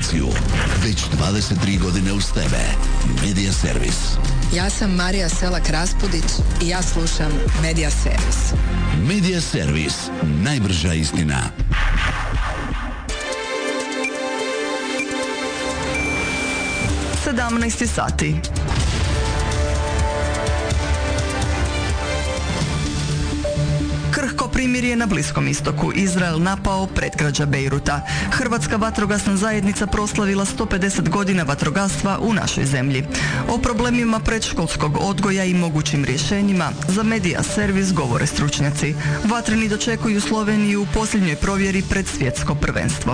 emisiju. Već 23 godine uz tebe. Medija servis. Ja sam Marija Selak-Raspudić i ja slušam Medija servis. Medija servis. Najbrža istina. Sedamnaest sati. Krhko primirje na Bliskom istoku. Izrael napao predgrađa Bejruta. Hrvatska vatrogasna zajednica proslavila 150 godina vatrogastva u našoj zemlji. O problemima predškolskog odgoja i mogućim rješenjima za Medija servis govore stručnjaci. Vatreni dočekuju Sloveniju u posljednjoj provjeri pred svjetsko prvenstvo.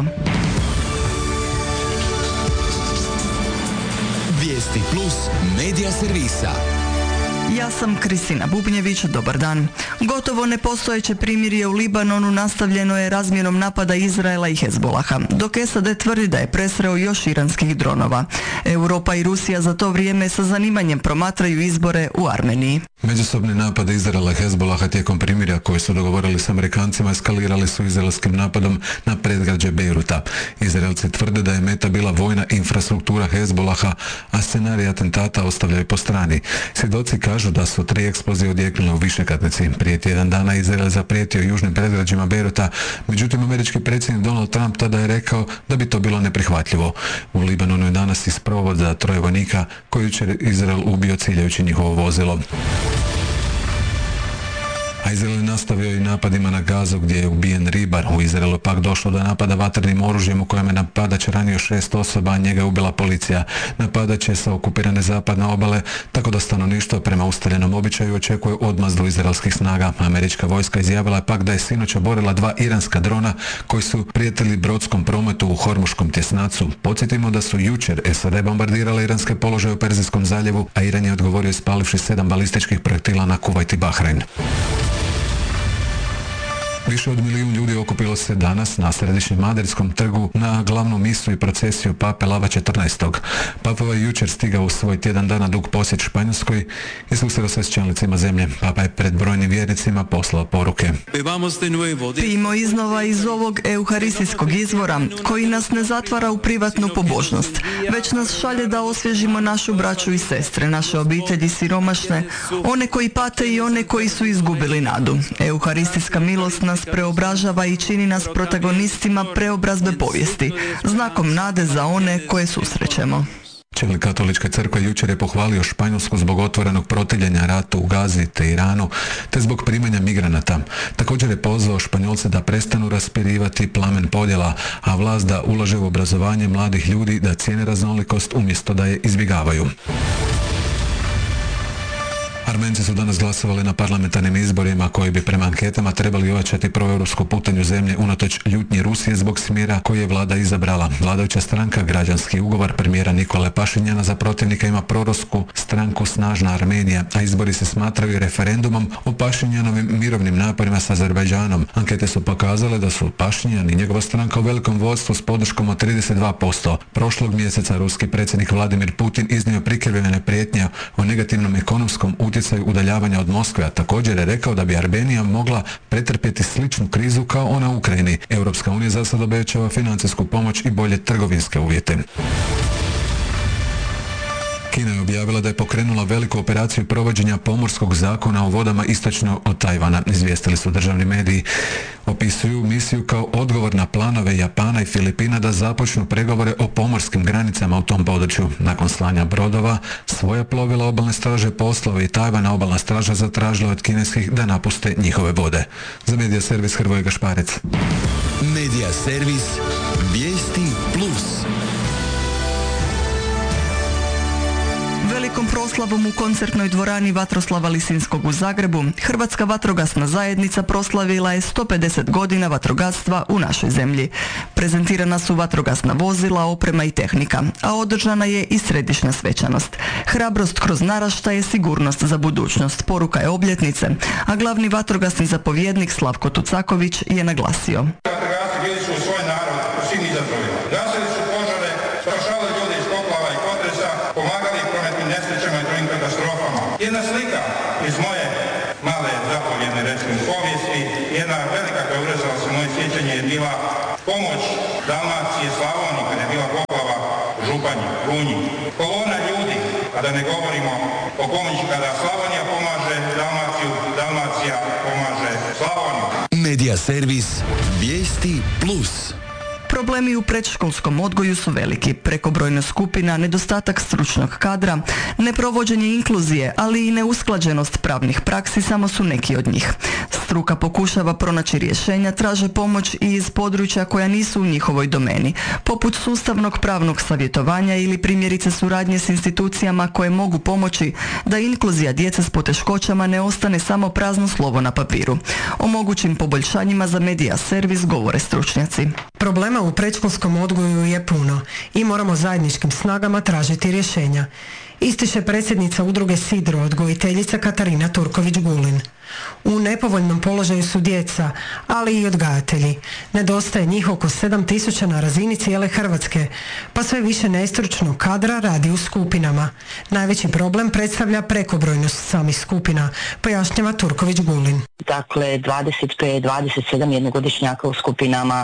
Vijesti plus Medija servisa. Ja sam Kristina Bubnjević, dobar dan. Gotovo nepostojeće primirje u Libanonu nastavljeno je razmjenom napada Izraela i Hezbolaha, dok SAD tvrdi da je presreo još iranskih dronova. Europa i Rusija za to vrijeme sa zanimanjem promatraju izbore u Armeniji. Međusobni napad Izraela i Hezbolaha tijekom primirja koji su dogovorili s Amerikancima eskalirali su izraelskim napadom na predgrađe Bejruta. Izraelci tvrde da je meta bila vojna infrastruktura Hezbolaha, a scenarij atentata ostavljaju po strani. Svjedoci kažu da su 3 eksplozije odjeknule u višekatnici. Prije tjedan dana Izrael zaprijetio južnim predgrađima Bejruta, međutim američki predsjednik Donald Trump tada je rekao da bi to bilo neprihvatljivo. U Libanonu je danas isprovod za 3 vojnika koji jučer Izrael ubio ciljajući njihovo vozilo. A Izrael je nastavio i napadima na Gazu gdje je ubijen ribar. U Izraelu pak došlo do napada vatrenim oružjem u kojem je napadač ranio 6 osoba, a njega je ubila policija. Napadač je sa okupirane zapadne obale, tako da stanovništvo prema ustaljenom običaju očekuje odmazdu izraelskih snaga. Američka vojska izjavila je pak da je sinoć oborila 2 iranska drona koji su prijetili brodskom prometu u Hormuškom tjesnacu. Podsjetimo da su jučer SAD bombardirale iranske položaje u Perzijskom zaljevu, a Iran je odgovorio ispalivši 7 balističkih projektila na Kuvajt i Bahrein. Više od 1 milijun ljudi okupilo se danas na središnjem Madridskom trgu na glavnu misu i procesiju Pape Lava XIV. Papova je jučer stigao u svoj tjedan dana dug posjet Španjolskoj i susreo se s čelnicima zemlje. Papa je pred brojnim vjernicima poslao poruke. Pijmo iznova iz ovog euharistijskog izvora koji nas ne zatvara u privatnu pobožnost, već nas šalje da osvježimo našu braću i sestre, naše obitelji siromašne, one koji pate i one koji su izgubili nadu. Euharistijska milost nas preobražava i čini nas protagonistima preobrazbe povijesti, znakom nade za one koje susrećemo. Čelnik Katoličke crkve jučer je pohvalio Španjolsku zbog otvorenog protivljenja ratu u Gazi te Iranu, te zbog primanja migranata. Također je pozvao Španjolce da prestanu raspirivati plamen podjela, a vlast da ulaže u obrazovanje mladih ljudi, da cijene raznolikost umjesto da je izbjegavaju. Armenci su danas glasovali na parlamentarnim izborima koji bi prema anketama trebali ojačati proeuropsku putanju zemlje unatoč ljutnji Rusije zbog smjera koji je vlada izabrala. Vladajuća stranka Građanski ugovor premijera Nikole Pašinjana za protivnika ima prorusku stranku Snažna Armenija, a izbori se smatraju referendumom o Pašinjanovim mirovnim naporima s Azerbajdžanom. Ankete su pokazale da su Pašinjan i njegova stranka u velikom vodstvu s podrškom od 32%. Prošlog mjeseca ruski predsjednik Vladimir Putin iznio prikrivene prijetnje o negativnom ekonomskom utjecaju udaljavanja od Moskve, a također je rekao da bi Armenija mogla pretrpjeti sličnu krizu kao ona u Ukrajini. Europska unija za sad obećava financijsku pomoć i bolje trgovinske uvjete. Kina je objavila da je pokrenula veliku operaciju provođenja pomorskog zakona o vodama istočno od Tajvana, izvijestili su državni mediji. Opisuju misiju kao odgovor na planove Japana i Filipina da započnu pregovore o pomorskim granicama u tom području. Nakon slanja brodova, svoja plovila obalne straže poslove i Tajvana obalna straža zatražila od kineskih da napuste njihove vode. Za Medija servis Hrvoje Gašparec. Medija servis Vijesti plus. Velikom proslavom u koncertnoj dvorani Vatroslava Lisinskog u Zagrebu, Hrvatska vatrogasna zajednica proslavila je 150 godina vatrogastva u našoj zemlji. Prezentirana su vatrogasna vozila, oprema i tehnika, a održana je i središnja svečanost. Hrabrost kroz naraštaj je sigurnost za budućnost, poruka je obljetnice, a glavni vatrogasni zapovjednik Slavko Tucaković je naglasio. Vatrogasci bili su u svoj narod u svim izazovima. Gasili su požare, spašavali ljude iz poplava i potresa, pomagali prometnim nesrećama i drugim katastrofama. Jedna slika iz moje male zapovjedne recimo povijesti, jedna velika koja urezala se moje sjećanje je bila pomoć Dalmacije, Slavoniji, kada je bila poplava Županji, Runji. Kolona ljudi, a da ne govorimo o pomoći kada Slavonija pomaže Dalmaciju, Dalmacija pomaže Slavoniju. Medija servis Vijesti plus. Problemi u predškolskom odgoju su veliki, prekobrojnost skupina, nedostatak stručnog kadra, neprovođenje inkluzije, ali i neusklađenost pravnih praksi samo su neki od njih. Struka pokušava pronaći rješenja, traže pomoć i iz područja koja nisu u njihovoj domeni, poput sustavnog pravnog savjetovanja ili primjerice suradnje s institucijama koje mogu pomoći da inkluzija djece s poteškoćama ne ostane samo prazno slovo na papiru. O mogućim poboljšanjima za Medija servis govore stručnjaci. Problema u predškolskom odgoju je puno i moramo zajedničkim snagama tražiti rješenja, ističe predsjednica udruge Sidro, odgojiteljica Katarina Turković-Gulin. U nepovoljnom položaju su djeca, ali i odgajatelji. Nedostaje njih oko 7.000 na razini cijele Hrvatske, pa sve više nestručnog kadra radi u skupinama. Najveći problem predstavlja prekobrojnost samih skupina, pojašnjava Turković-Gulin. Dakle, 25-27 jednogodišnjaka u skupinama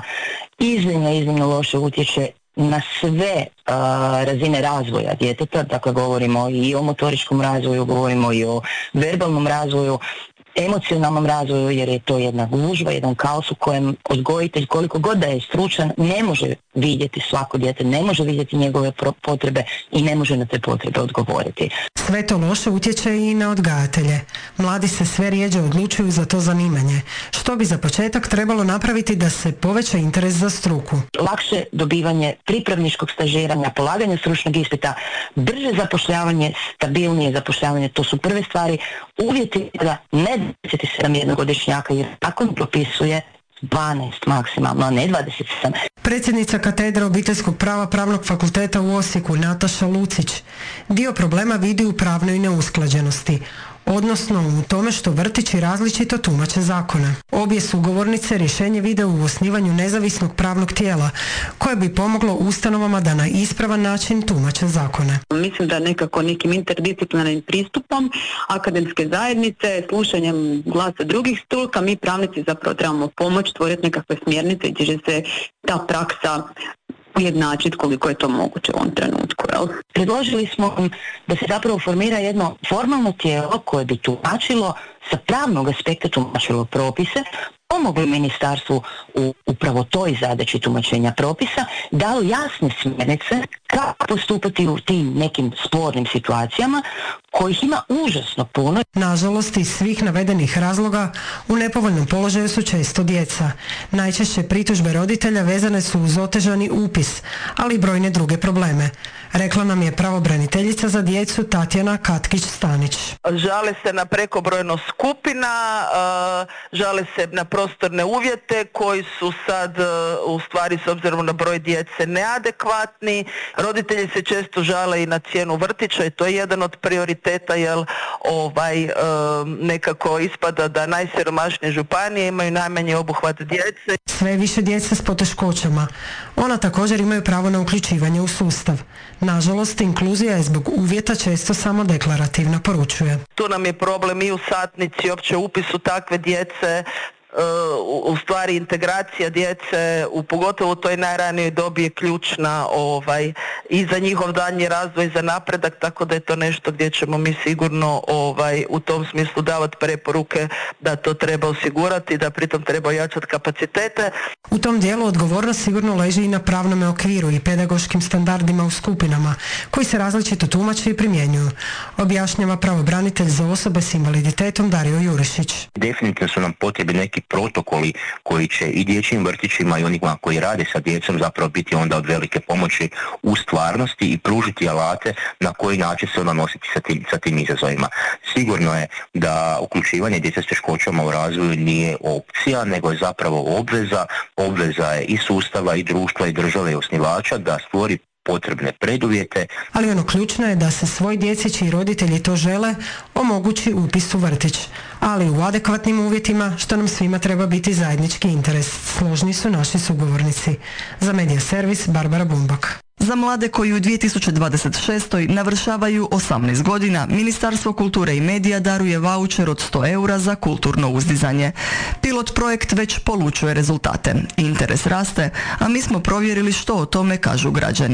iznimno loše utječe na sve razine razvoja djeteta. Dakle, govorimo i o motoričkom razvoju, govorimo i o verbalnom razvoju, emocionalnom razvoju, jer je to jedna gužva, jedan kaos u kojem odgojitelj, koliko god da je stručan, ne može vidjeti svako dijete, ne može vidjeti njegove potrebe i ne može na te potrebe odgovoriti. Sve to loše utječe i na odgajatelje. Mladi se sve rjeđe odlučuju za to zanimanje, što bi za početak trebalo napraviti da se poveća interes za struku. Lakše dobivanje pripravničkog stažiranja, polaganje stručnog ispita, brže zapošljavanje, stabilnije zapošljavanje, to su prve stvari. Uvjeti da ne 27 jednogodišnjaka, jer zakon propisuje 12 maksimalno, a ne 27. Predsjednica katedre obiteljskog prava Pravnog fakulteta u Osijeku, Nataša Lucić, dio problema vidi u pravnoj neusklađenosti, odnosno u tome što vrtići različito tumače zakone. Obje sugovornice rješenje vide u osnivanju nezavisnog pravnog tijela koje bi pomoglo ustanovama da na ispravan način tumače zakone. Mislim da nekako nekim interdisciplinarnim pristupom akademske zajednice, slušanjem glasa drugih struka, mi pravnici zapravo trebamo pomoći stvoriti nekakve smjernice gdje će se ta praksa ujednačiti koliko je to moguće u ovom trenutku. Predložili smo da se zapravo formira jedno formalno tijelo koje bi tumačilo, sa pravnog aspekta tumačilo propise, pomogli ministarstvu u upravo toj zadaći tumačenja propisa, dalo jasne smjernice kako postupati u tim nekim spornim situacijama kojih ima užasno puno. Nažalost, iz svih navedenih razloga u nepovoljnom položaju su često djeca. Najčešće pritužbe roditelja vezane su uz otežani upis, ali i brojne druge probleme. Rekla nam je pravobraniteljica za djecu Tatjana Katkić-Stanić. Žale se na prekobrojnost skupina, žale se na prostorne uvjete koji su sad u stvari s obzirom na broj djece neadekvatni. Roditelji se često žale i na cijenu vrtića i to je jedan od prioriteta, jer nekako ispada da najsiromašnije županije imaju najmanji obuhvat djece. Sve više djece s poteškoćama. Ona također imaju pravo na uključivanje u sustav. Nažalost, inkluzija je zbog uvjeta često samo deklarativna, poručuje. Tu nam je problem i u satnici, opće upisu takve djece, u stvari integracija djece, pogotovo u toj najranijoj dobi je ključna i za njihov daljnji razvoj, za napredak, tako da je to nešto gdje ćemo mi sigurno u tom smislu davati preporuke da to treba osigurati, da pritom treba ojačati kapacitete. U tom dijelu odgovornost sigurno leži i na pravnom okviru i pedagoškim standardima u skupinama, koji se različito tumače i primjenjuju, objašnjava pravobranitelj za osobe s invaliditetom Dario Jurišić. Definitivno su nam potrebni neki protokoli koji će i dječjim vrtićima i onima koji rade sa djecom zapravo biti onda od velike pomoći u stvarnosti i pružiti alate na koji način se ona nositi sa tim izazovima. Sigurno je da uključivanje djece s teškoćama u razvoju nije opcija, nego je zapravo obveza. Obveza je i sustava, i društva, i države, i osnivača da stvori potrebne preduvjete. Ali ono ključno je da se svoj djeci čiji roditelji to žele omogući upis u vrtić, ali u adekvatnim uvjetima, što nam svima treba biti zajednički interes. Složni su naši sugovornici. Za Medija servis Barbara Bumbak. Za mlade koji u 2026. navršavaju 18 godina, Ministarstvo kulture i medija daruje vaučer od 100 eura za kulturno uzdizanje. Pilot projekt već polučuje rezultate. Interes raste, a mi smo provjerili što o tome kažu građani.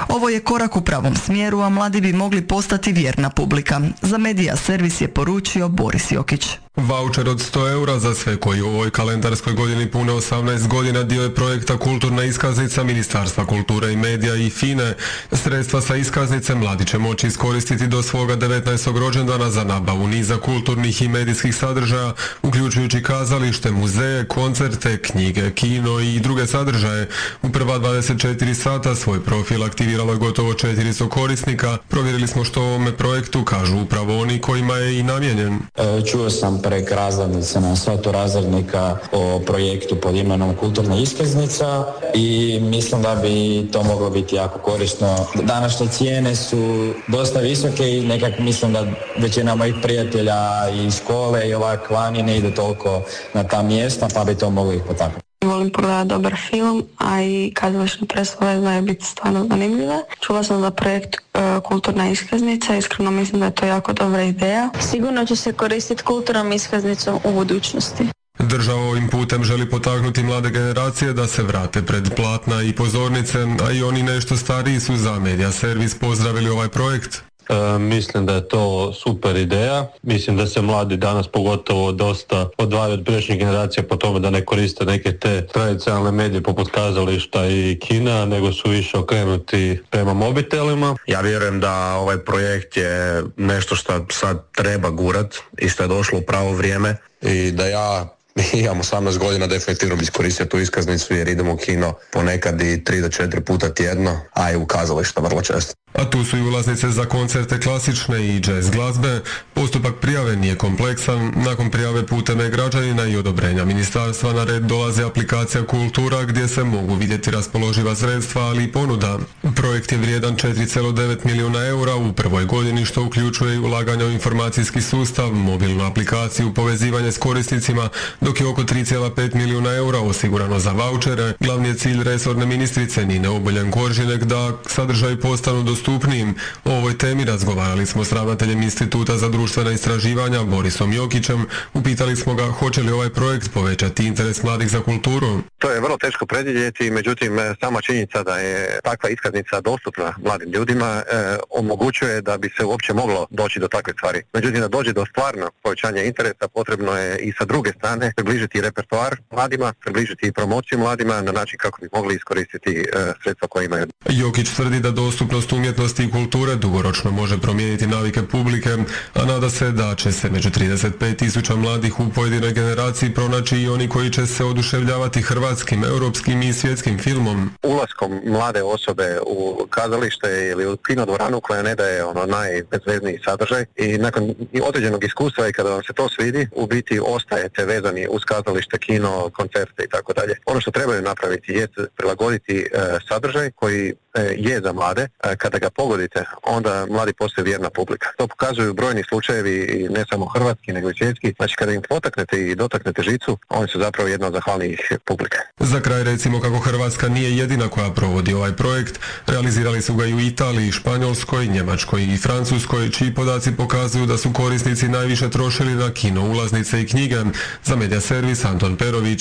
Ovo je korak u pravom smjeru, a mladi bi mogli postati vjerna publika. Za Medija servis je poručio Boris Jokić. Vaučer od 100 eura za sve koji u ovoj kalendarskoj godini pune 18 godina dio je projekta Kulturna iskaznica Ministarstva kulture i medija i FINE. Sredstva sa iskaznice mladi će moći iskoristiti do svoga 19. rođendana za nabavu niza kulturnih i medijskih sadržaja, uključujući kazalište, muzeje, koncerte, knjige, kino i druge sadržaje. U prva 24 sata svoj profil aktiviralo je gotovo 400 korisnika. Provjerili smo što o ovome projektu kažu upravo oni kojima je i namijenjen. Čuo sam prek razglednice na satu razrednika o projektu pod imenom Kulturna iskaznica i mislim da bi to moglo biti jako korisno. Današnje cijene su dosta visoke i nekak mislim da većina mojih prijatelja iz škole i ovak vani ne ide toliko na ta mjesta, pa bi to moglo ih potaknuti. Volim pogledati dobar film, a i kazališne predstave znaju biti stvarno zanimljive. Čula sam za projekt Kulturna iskaznica, iskreno mislim da je to jako dobra ideja. Sigurno će se koristiti kulturnom iskaznicom u budućnosti. Država ovim putem želi potaknuti mlade generacije da se vrate pred platna i pozornice, a i oni nešto stariji su za Medija servis pozdravili ovaj projekt. Mislim da je to super ideja. Mislim da se mladi danas pogotovo dosta odvajaju od prijašnjih generacija po tome da ne koriste neke te tradicionalne medije poput kazališta i kina, nego su više okrenuti prema mobitelima. Ja vjerujem da ovaj projekt je nešto što sad treba gurat i što je došlo u pravo vrijeme i da ja imam 18 godina, definitivno bi iskoristio tu iskaznicu jer idem u kino ponekad i 3 do 4 puta tjedno, a i u kazališta vrlo često. A tu su i ulaznice za koncerte klasične i jazz glazbe. Postupak prijave nije kompleksan. Nakon prijave putem e-građanina i odobrenja ministarstva na red dolazi aplikacija Kultura gdje se mogu vidjeti raspoloživa sredstva, ali i ponuda. Projekt je vrijedan 4,9 milijuna eura u prvoj godini, što uključuje i ulaganje u informacijski sustav, mobilnu aplikaciju, povezivanje s korisnicima, dok je oko 3,5 milijuna eura osigurano za vaučere. Glavni je cilj resorne ministrice Nine Obuljen-Koržinek da sadržaji postanu dostupnijim. O ovoj temi razgovarali smo s ravnateljem Instituta za društvena istraživanja Borisom Jokićem. Upitali smo ga hoće li ovaj projekt povećati interes mladih za kulturu. To je vrlo teško predvidjeti, međutim sama činjenica da je takva iskaznica dostupna mladim ljudima omogućuje da bi se uopće moglo doći do takve stvari. Međutim, da dođe do stvarno povećanja interesa potrebno je i sa druge strane približiti repertoar mladima, približiti i promociju mladima na način kako bi mogli iskoristiti sredstva koje imaju. Jokić tvrdi da dostupnost umjetnosti i kulture dugoročno može promijeniti navike publike, a nada se da će se među 35.000 mladih u pojedinoj generaciji pronaći i oni koji će se oduševljavati hrvatskim, europskim i svjetskim filmom. Ulaskom mlade osobe u kazalište ili u kinodvoranu koja ne daje najbezvezniji sadržaj i nakon određenog iskustva i kada vam se to svidi, u biti ostajete vezani uz kazalište, kino, koncerte i tako dalje. Ono što trebaju napraviti je prilagoditi sadržaj koji je za mlade. Kada ga pogodite, onda mladi postaju vjerna publika. To pokazuju brojni slučajevi, ne samo hrvatski, nego i svjetski. Znači, kada im potaknete i dotaknete žicu, oni su zapravo jedna od zahvalnijih publika. Za kraj recimo kako Hrvatska nije jedina koja provodi ovaj projekt. Realizirali su ga i u Italiji, Španjolskoj, Njemačkoj i Francuskoj, čiji podaci pokazuju da su korisnici najviše trošili na kino, ulaznice i knjige. Za Medija servis Anton Perović.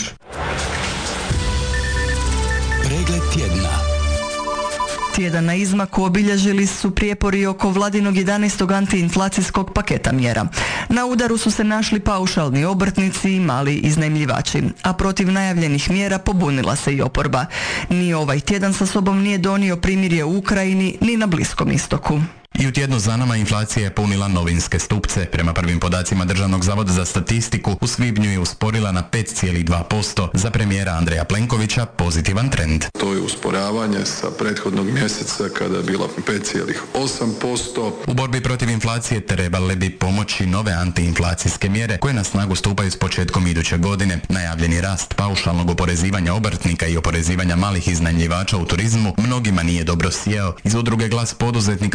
Pregled tjedna. Tjedan na izmaku obilježili su prijepori oko vladinog 11. antiinflacijskog paketa mjera. Na udaru su se našli paušalni obrtnici i mali iznajmljivači, a protiv najavljenih mjera pobunila se i oporba. Ni ovaj tjedan sa sobom nije donio primirje u Ukrajini ni na Bliskom istoku. I u tjednu za nama inflacija je punila novinske stupce. Prema prvim podacima Državnog zavoda za statistiku u svibnju je usporila na 5,2%. Za premijera Andreja Plenkovića pozitivan trend. To je usporavanje sa prethodnog mjeseca kada je bila 5,8%. U borbi protiv inflacije trebale bi pomoći nove antiinflacijske mjere koje na snagu stupaju s početkom iduće godine. Najavljeni rast paušalnog oporezivanja obrtnika i oporezivanja malih iznajmljivača u turizmu mnogima nije dobro sjeo. Iz udruge Glas poduzetnika tvrde da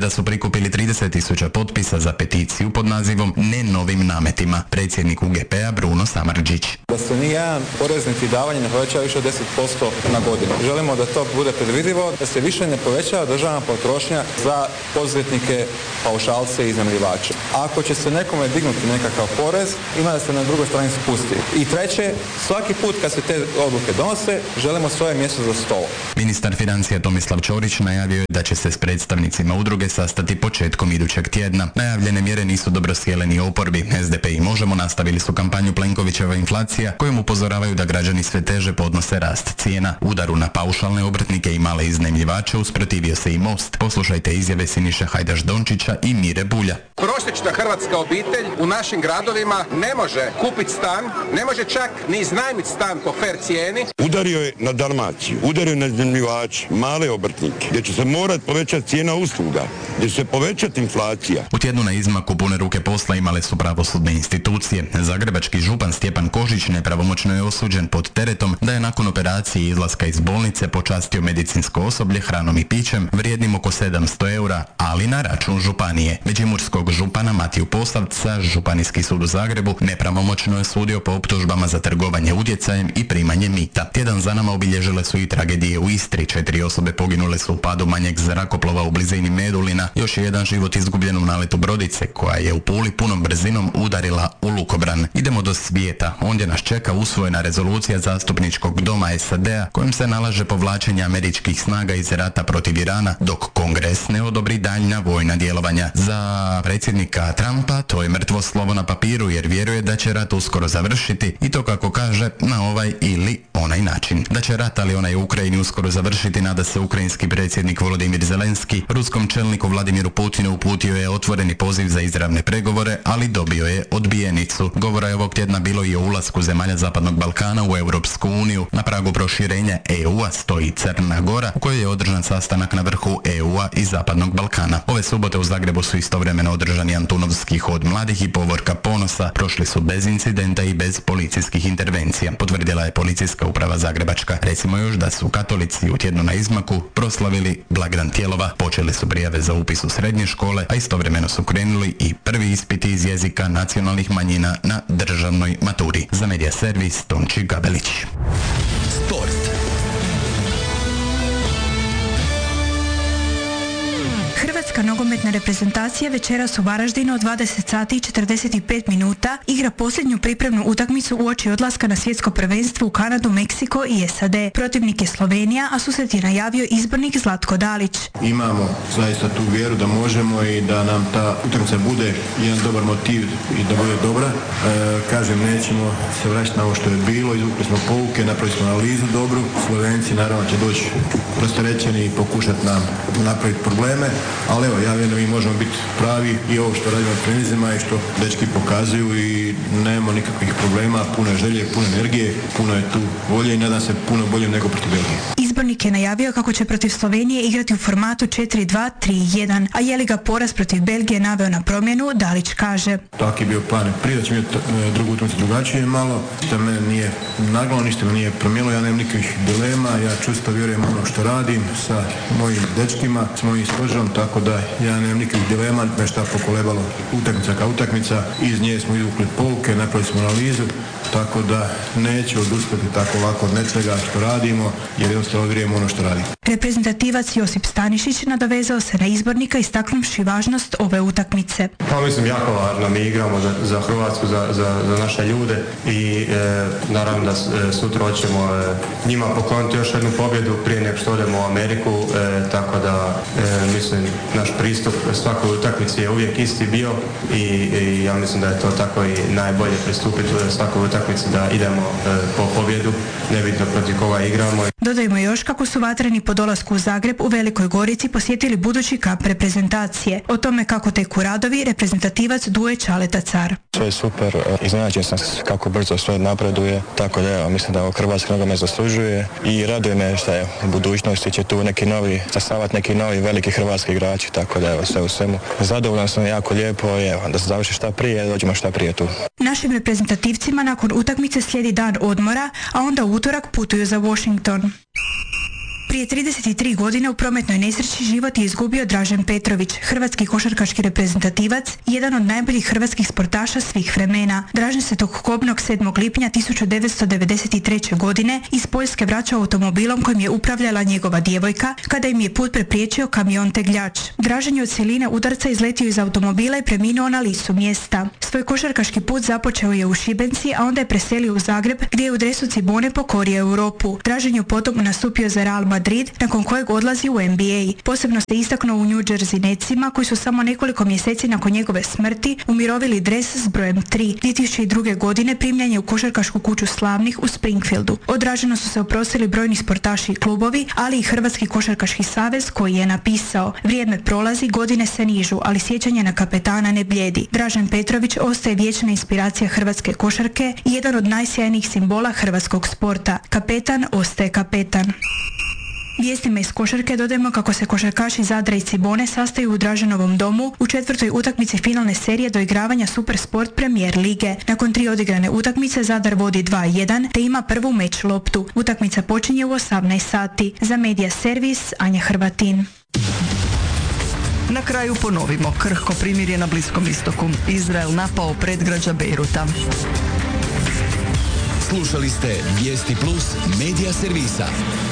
da su prikupili 30.000 potpisa za peticiju pod nazivom Ne novim nametima. Predsjednik UGP-a Bruno Samardžić. Da se ni jedan porez niti davanje ne povećava više od 10% na godinu. Želimo da to bude predvidivo, da se više ne povećava državna potrošnja za poduzetnike, paušalce i iznajmljivače. Ako će se nekome dignuti nekakav porez, ima da se na drugoj strani spusti. I treće, svaki put kad se te odluke donose, želimo svoje mjesto za stol. Ministar financija Tomislav Ćorić najavio je da će se s predstavnicima udruge sastati početkom idućeg tjedna. Najavljene mjere nisu dobro sjele ni oporbi. SDP i Možemo nastavili su kampanju Plenkovićeva inflacija, kojom upozoravaju da građani sve teže podnose rast cijena. Udaru na paušalne obrtnike i male iznajmljivače usprotivio se i Most. Poslušajte izjave Siniše Hajdaš-Dončića i Mire Bulja. Prosječna hrvatska obitelj u našim gradovima ne može kupiti stan, ne može čak ni iznajmiti stan po fair cijeni. Udario je na Dalmaciju, udario je na iznajmljivače, male obrtnike, gdje će se morati povećati cijena usluga, gdje će se povećati inflacija. U tjednu na izmaku pune ruke posla imale su pravosudne institucije. Zagrebački župan Stjepan Kožić nepravomoćno je osuđen pod teretom da je nakon operacije i izlaska iz bolnice počastio medicinsko osoblje hranom i pićem vrijednim oko 700 eura, ali na račun županije. Međimurskog župana Matiju Posavca Županijski sud u Zagrebu nepravomoćno je sudio po optužbama za trgovanje utjecajem i primanje mita. Tjedan za nama obilježile su i tragedije u Istri. 4 osobe poginule su u padu manjeg zrakoplova u blizini Medulina. Još je jedan život izgubljen u naletu brodice koja je u Puli punom brzinom udarila u lukobran. Idemo do svijeta. Ondje nas čeka usvojena rezolucija zastupničkog doma SAD-a kojom se nalaže povlačenje američkih snaga iz rata protiv Irana dok Kongres ne odobri daljnja vojna djelovanja. Za predsjednika Trumpa to je mrtvo slovo na papiru jer vjeruje da će rat uskoro završiti i to kako kaže na ovaj ili onaj način. Da će rat, ali onaj u Ukrajini uskoro završiti, nada se ukrajinski predsjednik Volodimir Zelenski. Ruskom čelniku Vladimiru Putinu uputio je otvoreni poziv za izravne pregovore, ali dobio je odbijenicu. Govora je ovog tjedna bilo i o ulasku zemalja Zapadnog Balkana u Europsku uniju. Na pragu proširenja EU-a stoji Crna Gora, u kojoj je održan sastanak na vrhu EU-a i Zapadnog Balkana. Ove subote u Zagrebu su istovremeno održani Antunovski hod mladih i povorka ponosa. Prošli su bez incidenta i bez policijskih intervencija, potvrdila je policijska uprava Zagrebačka. Recimo još da su katolici u tjednu na izmaku proslavili blagdan Tijelova, počeli su prijave za upis u srednje škole, a istovremeno su krenuli i prvi ispiti iz jezika nacionalnih manjina na državnoj maturi. Za Medija servis Tonči Gabelić. Sport. Hrvatska nogometna reprezentacija večeras u Varaždinu od 20 sati i 45 minuta igra posljednju pripremnu utakmicu uoči odlaska na svjetsko prvenstvo u Kanadu, Meksiko i SAD. Protivnik je Slovenija, a susret je najavio izbornik Zlatko Dalić. Imamo zaista tu vjeru da možemo i da nam ta utakmica bude jedan dobar motiv i da bude dobra. Kažem, nećemo se vraćati na ovo što je bilo, izvukli smo pouke, napravili smo analizu dobru. Slovenci naravno će doći rasterećeni i pokušati nam napraviti probleme. Ali evo, ja vjerujem da mi možemo biti pravi i ovo što radimo na trenizima i što dečki pokazuju i nemamo nikakvih problema, puno je želje, puno energije, puno je tu volje i nadam se puno bolje nego protiv Belgije. Izbornik je najavio kako će protiv Slovenije igrati u formatu 4-2-3-1, a je li ga poraz protiv Belgije naveo na promjenu, Dalić kaže. Tako je bio plan prije, da će imati drugu utakmicu drugačije malo, što mene nije naglo, ništa me nije promijenilo, ja nemam nikakvih dilema, ja čusto vjerujem ono što radim sa mojim dečkima, s mojim stožerom, tako da ja nemam nikakvih dilema, me šta pokolebalo utakmica kao utakmica, iz nje smo izvukli pouke, napravili smo analizu, tako da neću odustati tako lako od nečega što radimo, jer jednostavno vjerujemo ono što radimo. Reprezentativac Josip Stanišić nadovezao se na izbornika istaknuvši važnost ove utakmice. Pa mislim jako važno, mi igramo za Hrvatsku, za naše ljude i naravno da sutra hoćemo njima pokloniti još jednu pobjedu prije nego što odemo u Ameriku, tako da mislim naš pristup svakoj utakmici je uvijek isti bio i ja mislim da je to tako i najbolje pristupiti svakoj utakmici da idemo po pobjedu, nebitno protiv koga igramo. Dodajmo još kako su vatreni po dolasku u Zagreb u Velikoj Gorici posjetili budući kap reprezentacije. O tome kako teku radovi reprezentativac Duje Čaleta Car. Sve je super, iznenađen sam kako brzo sve napreduje, tako da evo, mislim da Hrvatska nogomet zaslužuje i raduje me što je u budućnosti će tu neki novi sastavati neki novi veliki hrvatski igrači, tako da evo sve u svemu. Zadovoljan sam jako lijepo i evo, da se završi šta prije, dođemo šta prije tu. Našim reprezentativcima nakon utakmice slijedi dan odmora, a onda u utorak putuju za Washington. Prije 33 godine u prometnoj nesreći život je izgubio Dražen Petrović, hrvatski košarkaški reprezentativac, jedan od najboljih hrvatskih sportaša svih vremena. Dražen se tog kobnog 7. lipnja 1993. godine iz Poljske vraćao automobilom kojim je upravljala njegova djevojka kada im je put prepriječio kamion tegljač. Dražen je od siline udarca izletio iz automobila i preminuo na licu mjesta. Svoj košarkaški put započeo je u Šibenci, a onda je preselio u Zagreb gdje je u dresu Cibone pokorio Europu. Dražen je potom nastupio za Real Madrid, nakon kojeg odlazi u NBA. Posebno se istaknuo u New Jersey Netsima koji su samo nekoliko mjeseci nakon njegove smrti umirovili dres s brojem 3. 2002. godine primljen je u košarkašku kuću slavnih u Springfieldu. Od Dražena su se oprostili brojni sportaši i klubovi, ali i Hrvatski košarkaški savez koji je napisao: vrijeme prolazi, godine se nižu, ali sjećanje na kapetana ne blijedi. Dražen Petrović ostaje vječna inspiracija hrvatske košarke i jedan od najsjajnijih simbola hrvatskog sporta. Kapetan ostaje kapetan. Vijestima iz košarke dodajemo kako se košarkaši Zadra i Cibone sastaju u Draženovom domu u 4. utakmici finalne serije doigravanja Supersport Premier lige. Nakon 3 odigrane utakmice Zadar vodi 2-1 te ima prvu meč loptu. Utakmica počinje u 18 sati. Za Medija servis Anja Hrvatin. Na kraju ponovimo, krhko primirje na Bliskom istoku. Izrael napao predgrađa Bejruta. Slušali ste Vijesti Plus Medija servisa.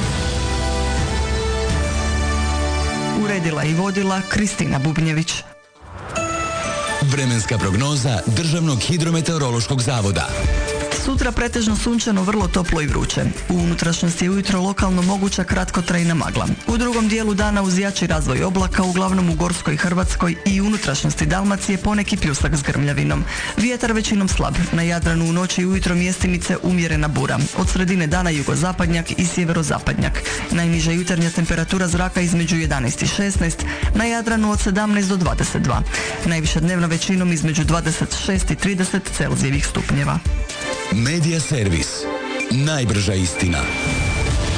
Uredila i vodila Kristina Bubnjević. Vremenska prognoza Državnog hidrometeorološkog zavoda. Sutra pretežno sunčano, vrlo toplo i vruće. U unutrašnjosti je ujutro lokalno moguća kratkotrajna magla. U drugom dijelu dana uz jači razvoj oblaka, uglavnom u Gorskoj Hrvatskoj i unutrašnjosti Dalmacije poneki pljusak s grmljavinom. Vjetar većinom slab. Na Jadranu u noći i ujutro mjestimice umjerena bura. Od sredine dana jugozapadnjak i sjeverozapadnjak. Najniža jutarnja temperatura zraka između 11 i 16, na Jadranu od 17 do 22. Najviša dnevna većinom između 26 i 30 Celzijevih stupnjeva. Medija servis. Najbrža istina.